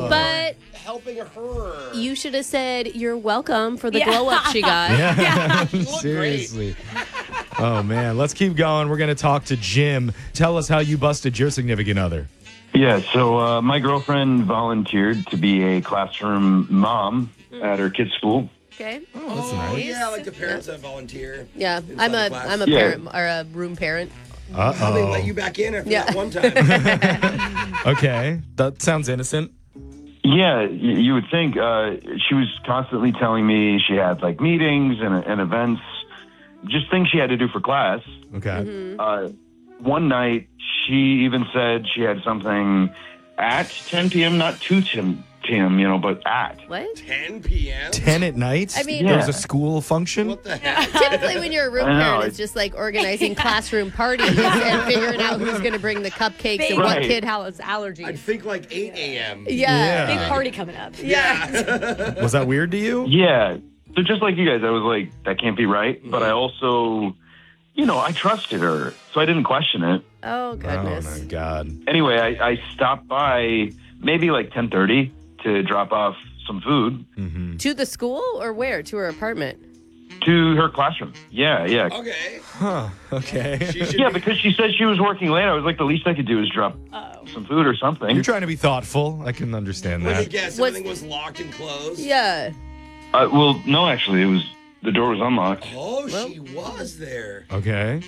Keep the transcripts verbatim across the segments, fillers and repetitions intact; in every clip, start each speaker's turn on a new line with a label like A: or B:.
A: But
B: helping her.
A: You should have said you're welcome for the
C: Yeah.
A: glow up she got.
D: Yeah.
C: Yeah.
D: Seriously. Oh, man. Let's keep going. We're going to talk to Jim. Tell us how you busted your significant other.
E: Yeah, so uh, my girlfriend volunteered to be a classroom mom at her kid's school.
A: Okay.
D: Oh, that's
B: Oh,
D: nice.
B: yeah, like the parents that volunteer.
A: Yeah,
B: inside
A: I'm
B: the
A: a
B: class.
A: I'm a
E: Yeah.
A: parent or a room parent.
B: How they
D: Uh-oh.
B: let you back in after
A: Yeah.
B: that one time.
D: Okay. That sounds innocent.
E: Yeah, y- you would think. Uh, she was constantly telling me she had like meetings and, and events, just things she had to do for class.
D: Okay.
E: Uh, one night, she even said she had something at ten p.m., not two p.m., you know, but at.
A: What?
B: ten p.m.?
D: ten at night?
A: I mean-
D: there was
E: Yeah.
D: a school function?
B: What the heck?
A: Typically, when you're a room
E: I know,
A: parent,
E: it's-
A: it's just like organizing classroom parties and figuring out who's going to bring the cupcakes and what
E: Right.
A: kid has
B: I'd
A: allergies.
B: think like eight a.m.
A: Yeah.
C: Big
D: Yeah.
C: party coming up.
B: Yeah.
D: Was that weird to you?
E: Yeah. So just like you guys, I was like, that can't be right. But I also, you know, I trusted her, so I didn't question it.
A: Oh,
D: Oh,
A: goodness.
D: my God.
E: Anyway, I, I stopped by maybe like ten thirty to drop off some food
D: Mm-hmm.
A: To the school or where? To her apartment?
E: to her classroom. Yeah, yeah.
B: Okay.
D: Huh. Okay.
B: She should
E: Yeah,
B: be-
E: because she said she was working late. I was like, the least I could do is drop
C: Oh.
E: some food or something.
D: You're trying to be thoughtful. I can understand
B: Let me
D: that.
B: guess,
A: What's-
B: everything was locked and closed?
A: Yeah.
E: Uh, well, no, actually, it was the door was unlocked.
B: Oh,
A: Well-
B: she was there.
D: Okay.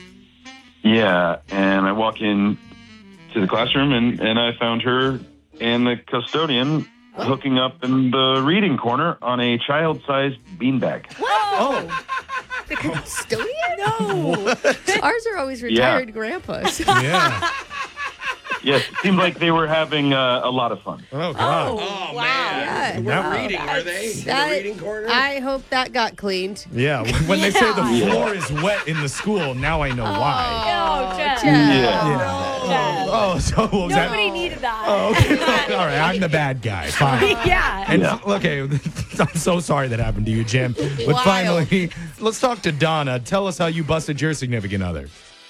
E: Yeah, and I walk in to the classroom, and, and I found her and the custodian hooking up in the reading corner on a child-sized beanbag.
D: Oh.
A: The custodian? No. Ours are always
E: Yeah.
A: retired grandpas.
D: Yeah.
E: Yes, it seemed like they were having uh, a lot of fun.
D: Oh, God.
B: Oh,
C: wow.
B: man.
A: Yeah.
B: They
D: That-
B: weren't reading, were they? In
A: That-
B: the reading corner?
A: I hope that got cleaned.
D: Yeah. When they say the
E: Yeah.
D: floor is wet in the school, now I know why.
C: Oh, Jeff.
A: Jeff.
E: Yeah.
D: Yeah. Oh, so what was
C: Nobody
D: that?
C: needed that.
D: Oh, okay. All right. I'm the bad guy. Fine.
C: Yeah.
D: And
E: Yeah.
D: okay, I'm so sorry that happened to you, Jim. But
A: Wild.
D: finally, let's talk to Donna. Tell us how you busted your significant other.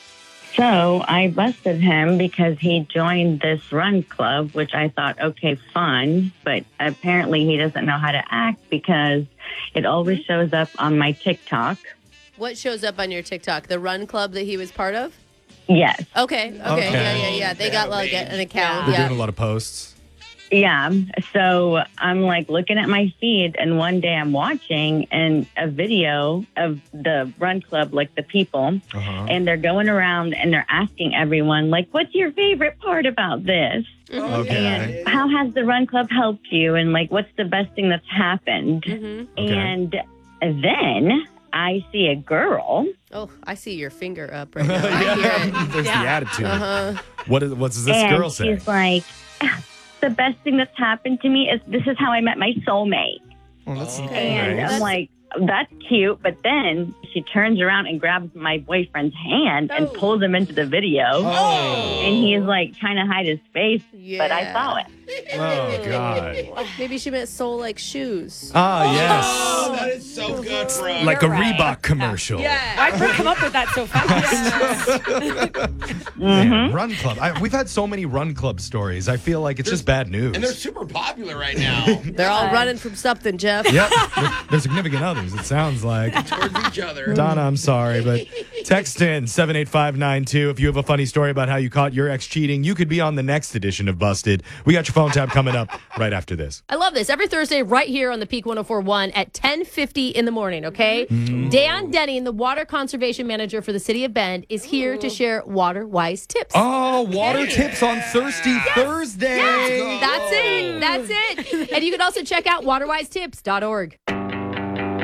F: So I busted him because he joined this run club, which I thought, okay, fun. But apparently he doesn't know how to act because it always shows up on my TikTok.
A: What shows up on your TikTok? The run club that he was part of?
F: Yes.
A: Okay. Okay.
D: Okay.
A: Yeah, yeah, yeah. They got like
B: Yeah,
A: an account.
D: They're
A: Yeah.
D: doing a lot of posts.
F: Yeah. So I'm like looking at my feed, and one day I'm watching and a video of the run club, like the people,
D: Uh-huh.
F: and they're going around and they're asking everyone, like, what's your favorite part about this?
D: Okay.
F: And how has the run club helped you? And like, what's the best thing that's happened?
A: Mhm.
D: Okay.
F: And then I see a girl.
A: Oh, I see your finger up right now. I hear it.
D: There's the
C: Yeah.
D: attitude.
A: Uh-huh.
D: What is what does this
F: and
D: girl say?
F: she's like, the best thing that's happened to me is this is how I met my soulmate.
D: Well, that's
F: And
D: nice.
F: I'm like, that's cute. But then she turns around and grabs my boyfriend's hand and
A: Oh.
F: pulls him into the video.
D: Oh.
F: And he's like trying to hide his face, but I
A: Yeah.
F: saw it.
D: Oh, God.
A: Maybe she meant soul like shoes.
D: Ah, yes.
B: Oh, that is so good, bro.
D: Like a
C: You're right.
D: Reebok commercial.
C: Why'd Brooke come up with that so fast?
D: Man, Run Club. I, we've had so many Run Club stories. I feel like it's just bad news.
B: And they're super popular right now
A: They're all running from something, Jeff.
D: Yep. They're, they're significant others, it sounds like.
B: towards each other.
D: Donna, I'm sorry, but text in seven eight five nine two if you have a funny story about how you caught your ex cheating. You could be on the next edition of Busted. We got your phone tab coming up right after this.
A: I love this. Every Thursday, right here on the Peak one oh four point one at ten fifty in the morning, okay? Dan Denning, the water conservation manager for the city of Bend, is here to share water-wise tips.
D: Oh, water tips on Thirsty Thursday.
A: That's it. That's it. And you can also check out water wise tips dot org.